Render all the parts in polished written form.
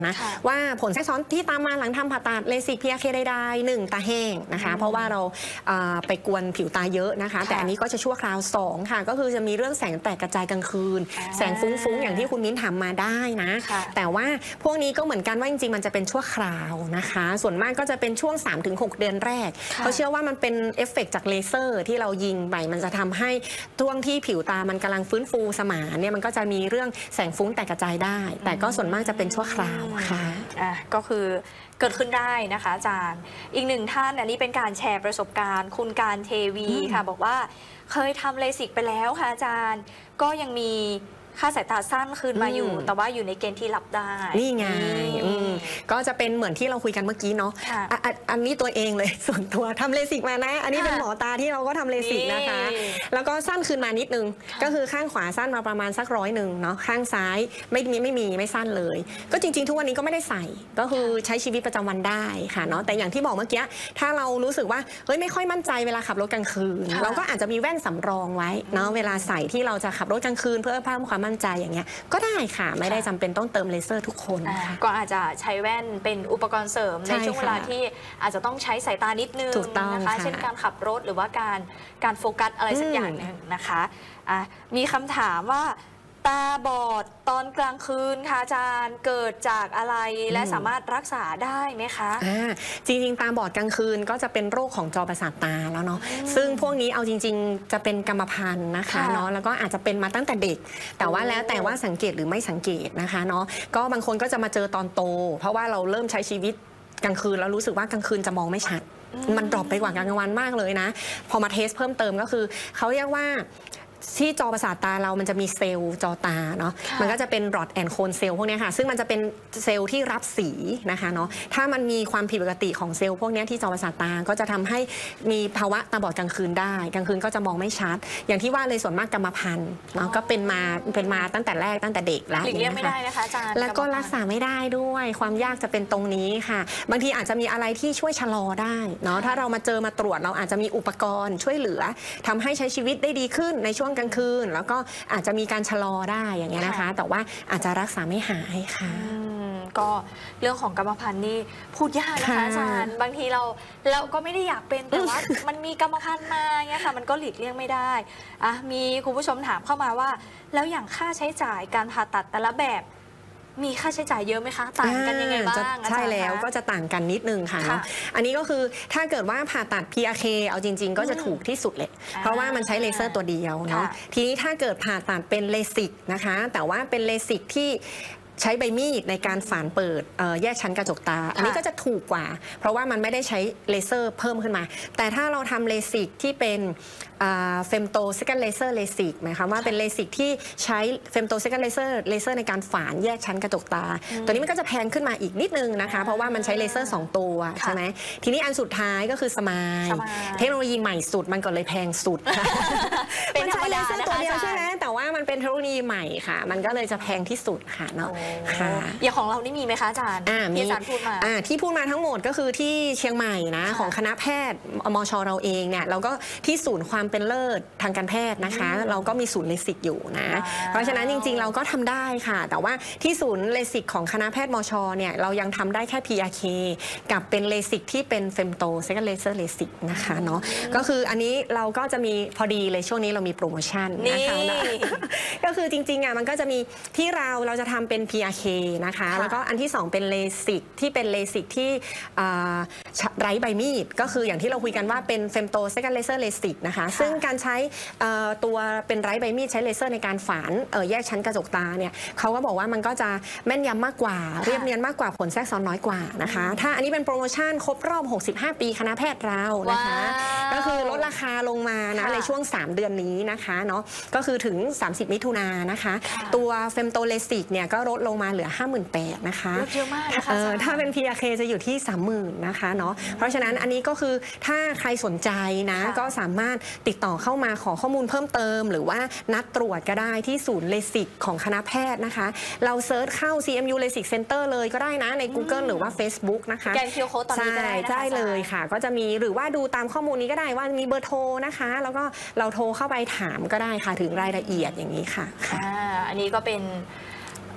นะว่าผลแทรกซ้อนที่ตามมาหลังทำผ่าตัดเลสิก PRK ใดๆ1ตาแห้งนะคะเพราะว่าเราไปกวนผิวตาเยอะนะคะแต่อันนี้ก็จะชั่วคราว2ค่ะก็คือจะมีเรื่องแสงแตกกระจายกลางคืนแสงฟุ้งๆอย่างที่คุณมิ้นถามมาได้นะแต่ว่าพวกนี้ก็เหมือนกันว่าจริงๆมันจะเป็นชั่วคราวนะคะส่วนมากก็จะเป็นช่วง 3-6 เดือนแรกเขาเชื่อว่ามันเป็นเอฟเฟกต์จากเลเซอร์ที่เรายิงไปมันจะทำให้ช่วงที่ผิวตามันกำลังฟื้นฟูสมานเนี่ยมันก็จะมีเรื่องแสงฟุ้งแตกกระจายได้แต่ก็ส่วนมากจะเป็นชั่วคราวค่ะก็คือเกิดขึ้นได้นะคะอาจารย์อีกหนึ่งท่านอันนี้เป็นการแชร์ประสบการณ์คุณการเทวีค่ะบอกว่าเคยทำเลสิกไปแล้วค่ะอาจารย์ก็ยังมีค่าสายตาสั้นคืนมาอยู่แต่ว่าอยู่ในเกณฑ์ที่รับได้นี่ไงก็จะเป็นเหมือนที่เราคุยกันเมื่อกี้เนาะอันนี้ตัวเองเลยส่วนตัวทำเลสิกมานะอันนี้เป็นหมอตาที่เราก็ทำเลสิกนะคะแล้วก็สั้นคืนมานิดนึงก็คือข้างขวาสั้นมาประมาณสัก100เนาะข้างซ้ายไม่สั้นเลยก็จริงๆทุกวันนี้ก็ไม่ได้ใส่ก็คือใช้ชีวิตประจำวันได้ค่ะเนาะแต่อย่างที่บอกเมื่อกี้ถ้าเรารู้สึกว่าเฮ้ยไม่ค่อยมั่นใจเวลาขับรถกลางคืนเราก็อาจจะมีแว่นสำรองไว้เนาะเวลาใส่ที่เราจะขับรถกลางคืนเพื่อเพิ่มความมั่นใจอย่างเงี้ยก็ได้ค่ะไม่ได้จำเป็นต้องเติมเลเซอร์ทุกคนก็อาจจะใช้แว่นเป็นอุปกรณ์เสริมในช่วงเวลาที่อาจจะต้องใช้สายตานิดนึงนะคะเช่นการขับรถหรือว่าการโฟกัสอะไรสักอย่างหนึ่งนะคะมีคำถามว่าตาบอดตอนกลางคืนค่ะอาจารย์เกิดจากอะไรและสามารถรักษาได้ไหมคะจริงๆตาบอดกลางคืนก็จะเป็นโรคของจอประสาทตาแล้วเนาะซึ่งพวกนี้เอาจริงๆจะเป็นกรรมพันธุ์นะคะเนาะแล้วก็อาจจะเป็นมาตั้งแต่เด็กแต่ว่าแล้วแต่ว่าสังเกตหรือไม่สังเกตนะคะเนาะก็บางคนก็จะมาเจอตอนโตเพราะว่าเราเริ่มใช้ชีวิตกลางคืนแล้วรู้สึกว่ากลางคืนจะมองไม่ชัดมันดรอปไปกว่ากลางวันมากเลยนะพอมาเทสเพิ่มเติมก็คือเขาเรียกว่าที่จอประสาทตาเรามันจะมีเซลล์จอตาเนาะมันก็จะเป็นรอดแอนโคนเซลล์พวกนี้ค่ะซึ่งมันจะเป็นเซลล์ที่รับสีนะคะเนาะถ้ามันมีความผิดปกติของเซลล์พวกนี้ที่จอประสาทตาก็จะทำให้มีภาวะตาบอดกลางคืนได้กลางคืนก็จะมองไม่ชัดอย่างที่ว่าเลยส่วนมากกรรมพันธุ์เนาะก็เป็นมาตั้งแต่แรกตั้งแต่เด็กแล้วหลีกเลี่ยงไม่ได้นะคะอาจารย์แล้วก็รักษาไม่ได้ด้วยความยากจะเป็นตรงนี้ค่ะบางทีอาจจะมีอะไรที่ช่วยชะลอได้เนาะถ้าเรามาตรวจเราอาจจะมีอุปกรณ์ช่วยเหลือทำให้ใช้ชีวิตได้ดีขึ้นในช่วงกลางคืนแล้วก็อาจจะมีการชะลอได้อย่างเงี้ยนะคะแต่ว่าอาจจะรักษาไม่หายค่ะก็เรื่องของกรรมพันธุ์นี่พูดยากนะคะอาจารย์บางทีเราก็ไม่ได้อยากเป็นแต่ว่ามันมีกรรมพันธุ์มาเงี้ยค่ะมันก็หลีกเลี่ยงไม่ได้มีคุณผู้ชมถามเข้ามาว่าแล้วอย่างค่าใช้จ่ายการผ่าตัดแต่ละแบบมีค่าใช้จ่ายเยอะไหมคะต่างกันยังไงบ้างใช่แล้วก็จะต่างกันนิดนึงค่ะเนาะอันนี้ก็คือถ้าเกิดว่าผ่าตัด PRK เอาจริงๆก็จะถูกที่สุดเลยเพราะว่ามันใช้เลเซอร์ตัวเดียวเนาะทีนี้ถ้าเกิดผ่าตัดเป็นเลสิกนะคะแต่ว่าเป็นเลสิกที่ใช้ใบมีดในการฝานเปิดแยกชั้นกระจกตาอันนี้ก็จะถูกกว่าเพราะว่ามันไม่ได้ใช้เลเซอร์เพิ่มขึ้นมาแต่ถ้าเราทำเลสิกที่เป็นเฟมโตเซคันเลเซอร์เลสิกหมายความว่าเป็นเลสิกที่ใช้เฟมโตเซคันเลเซอร์ในการฝานแยกชั้นกระจกตาตัวนี้มันก็จะแพงขึ้นมาอีกนิดนึงนะคะเพราะว่ามันใช้เลเซอร์2ตัวใช่ไหมทีนี้อันสุดท้ายก็คือสมายเทคโนโลยีใหม่สุดมันก็เลยแพงสุดเป็นธรรมดาตัวเดียวใช่ไหมแต่ว่ามันเป็นเทคโนโลยีใหม่ค่ะมันก็เลยจะแพงที่สุดค่ะเนาะอย่างของเรานี่มีไหมคะอาจารย์ที่อาจารย์พูดมาที่พูดมาทั้งหมดก็คือที่เชียงใหม่นะของคณะแพทย์มช.เราเองเนี่ยเราก็ที่ศูนย์ความเป็นเลิศทางการแพทย์นะคะเราก็มีศูนย์เลสิกอยู่นะเพราะฉะนั้นจริงๆเราก็ทำได้ค่ะแต่ว่าที่ศูนย์เลสิกของคณะแพทย์มช.เนี่ยเรายังทำได้แค่ PRK กับเป็นเลสิกที่เป็นเฟมโตเซคันเลเซอร์เลสิกนะคะเนาะก็คืออันนี้เราก็จะมีพอดีเลยช่วงนี้เรามีโปรโมชั่นนะคะก็คือจริงๆมันก็จะมีที่เราจะทำเป็น PRK นะคะแล้วก็อันที่2เป็นเลสิกที่เป็นเลสิกที่ไร้ใบมีดก็คืออย่างที่เราคุยกันว่าเป็นเฟมโตเซคันเลเซอร์เลสิกนะคะซึ่งการใช้ตัวเป็นไร้ใบมีดใช้เลเซอร์ในการฝานแยกชั้นกระจกตาเนี่ยเขาก็บอกว่ามันก็จะแม่นยำมากกว่าเรียบเนียนมากกว่าผลแทรกซ้อนน้อยกว่านะคะถ้าอันนี้เป็นโปรโมชั่นครบรอบ65 ปีคณะแพทย์เรานะคะก็คือลดราคาลงมานะในช่วง3 เดือนนี้นะคะเนาะก็คือถึง30 มิถุนายนนะคะตัวเฟมโตเลสิกเนี่ยก็ลดลงมาเหลือ 58,000 นะคะเยอะมากนะคะถ้าเป็น PRK จะอยู่ที่ 30,000 นะคะเนาะเพราะฉะนั้นอันนี้ก็คือถ้าใครสนใจนะก็สามารถติดต่อเข้ามาขอข้อมูลเพิ่มเติมหรือว่านัดตรวจก็ได้ที่ศูนย์เลสิกของคณะแพทย์นะคะเราเซิร์ชเข้า CMU LASIK Center เลยก็ได้นะใน Google หรือว่า Facebook นะคะแกนคิวโค้ดตอนนี้ก็ได้ใช่เลยค่ะก็จะมีหรือว่าดูตามข้อมูลนี้ก็ได้ว่ามีเบอร์โทรนะคะแล้วก็เราโทรเข้าไปถามก็ได้ค่ะถึงรายละเอียดอย่างนี้ค่ะอันนี้ก็เป็น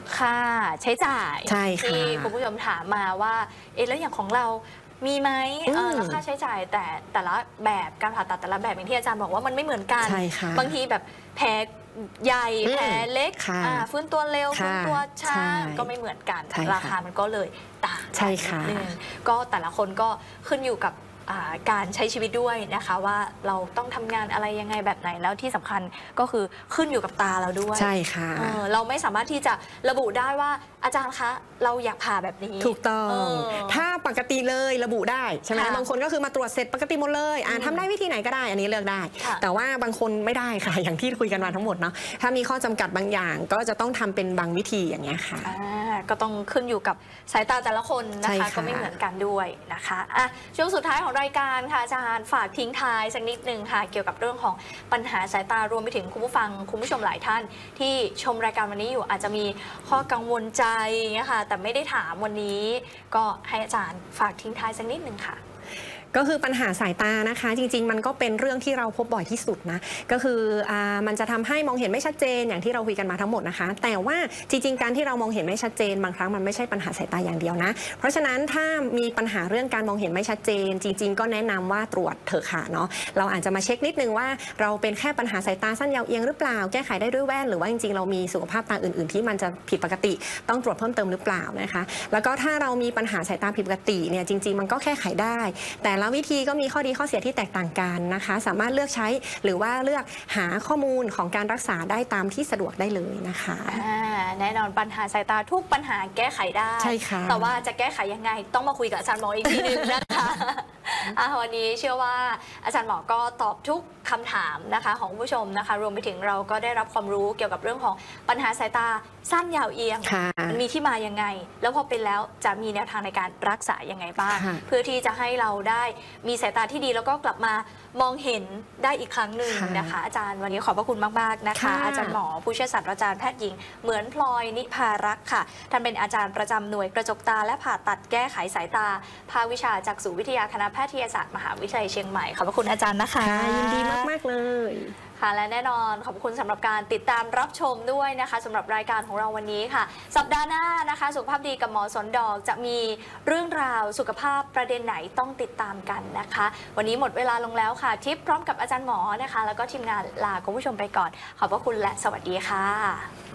ค่าใช้จ่ายใช่ค่ะที่คุณผู้ชมถามมาว่าแล้วอย่างของเรามีไหมแล้วค่าใช้จ่ายแต่ละแบบการผ่าตัดแต่ละแบบอย่างที่อาจารย์บอกว่ามันไม่เหมือนกันใช่ค่ะบางทีแบบแผลใหญ่แผลเล็กค่ะฟื้นตัวเร็วฟื้นตัวช้าใช่ก็ไม่เหมือนกันใช่ค่ะราคามันก็เลยต่างใช่กันค่ะนิดนึงก็แต่ละคนก็ขึ้นอยู่กับการใช้ชีวิตด้วยนะคะว่าเราต้องทำงานอะไรยังไงแบบไหนแล้วที่สำคัญก็คือขึ้นอยู่กับตาเราด้วยใช่ค่ะเราไม่สามารถที่จะระบุได้ว่าอาจารย์คะเราอยากผ่าแบบนี้ถูกต้อง ถ้าปกติเลยระบุได้ใช่ไหมค่ะบางคนก็คือมาตรวจเสร็จปกติหมดเลยทำได้วิธีไหนก็ได้อันนี้เลือกได้ค่ะแต่ว่าบางคนไม่ได้ค่ะ อย่างที่คุยกันมาทั้งหมดเนาะถ้ามีข้อจำกัดบางอย่างก็จะต้องทำเป็นบางวิธีอย่างเงี้ยค่ะก็ต้องขึ้นอยู่กับสายตาแต่ละคนนะใช่คะค่ะก็ไม่เหมือนกันด้วยนะคะช่วงสุดท้ายของรายการค่ะอาจารย์ฝากทิ้งท้ายสักนิดนึงค่ะเกี่ยวกับเรื่องของปัญหาสายตารวมไปถึงคุณผู้ฟังคุณผู้ชมหลายท่าน ที่ชมรายการวันนี้อยู่อาจจะมีข้อกังวลใจนะคะแต่ไม่ได้ถามวันนี้ ก็ให้อาจารย์ฝากทิ้งท้ายสักนิดนึงค่ะก็คือปัญหาสายตานะคะจริงๆมันก็เป็นเรื่องที่เราพบบ่อยที่สุดนะก็คือมันจะทำให้มองเห็นไม่ชัดเจนอย่างที่เราคุยกันมาทั้งหมดนะคะแต่ว่าจริงๆการที่เรามองเห็นไม่ชัดเจนบางครั้งมันไม่ใช่ปัญหาสายตาอย่างเดียวนะเพราะฉะนั้นถ้ามีปัญหาเรื่องการมองเห็นไม่ชัดเจน จริงๆก็แนะนำว่าตรวจเถอะค่ะเนาะเราอาจจะมาเช็คนิดนึงว่าเราเป็นแค่ปัญหาสายตาสั้นยาวเอียงหรือเปล่าแก้ไขได้ด้วยแว่นหรือว่าจริงๆเรามีสุขภาพตาอื่นๆที่มันจะผิดปกติต้องตรวจเพิ่มเติมหรือเปล่านะคะแล้วก็ถ้าเรามีปัญหาสายตาผิดปกติเนี่ยจริงๆมันก็แก้ไขได้แต่ละวิธีก็มีข้อดีข้อเสียที่แตกต่างกันนะคะสามารถเลือกใช้หรือว่าเลือกหาข้อมูลของการรักษาได้ตามที่สะดวกได้เลยนะคะแน่นอนปัญหาสายตาทุกปัญหาแก้ไขได้ใช่ค่ะแต่ว่าจะแก้ไขยังไงต้องมาคุยกับอาจารย์หมออีกทีนึงนะคะวันนี้เชื่อว่าอาจารย์หมอก็ตอบทุกคำถามนะคะของผู้ชมนะคะรวมไปถึงเราก็ได้รับความรู้เกี่ยวกับเรื่องของปัญหาสายตาสั้นยาวเอียงมันมีที่มายังไงแล้วพอเป็นแล้วจะมีแนวทางในการรักษายังไงบ้างเพื่อที่จะให้เราได้มีสายตาที่ดีแล้วก็กลับมามองเห็นได้อีกครั้งหนึ่งนะคะอาจารย์วันนี้ขอบพระคุณมากๆนะคะอาจารย์หมอผู้ช่วยศาสตราจารย์แพทย์หญิงเหมือนพลอยนิพารักษ์ค่ะท่านเป็นอาจารย์ประจำหน่วยกระจกตาและผ่าตัดแก้ไขสายตาภาควิชาจักษุวิทยาคณะแพทยศาสตร์มหาวิทยาลัยเชียงใหม่ขอบพระคุณอาจารย์นะคะยินดีมากๆเลยค่ะและแน่นอนขอบคุณสำหรับการติดตามรับชมด้วยนะคะสำหรับรายการของเราวันนี้ค่ะสัปดาห์หน้านะคะสุขภาพดีกับหมอสนดอกจะมีเรื่องราวสุขภาพประเด็นไหนต้องติดตามกันนะคะวันนี้หมดเวลาลงแล้วค่ะทิพย์พร้อมกับอาจารย์หมอนะคะแล้วก็ทีมงานลาคุณผู้ชมไปก่อนขอบพระคุณและสวัสดีค่ะ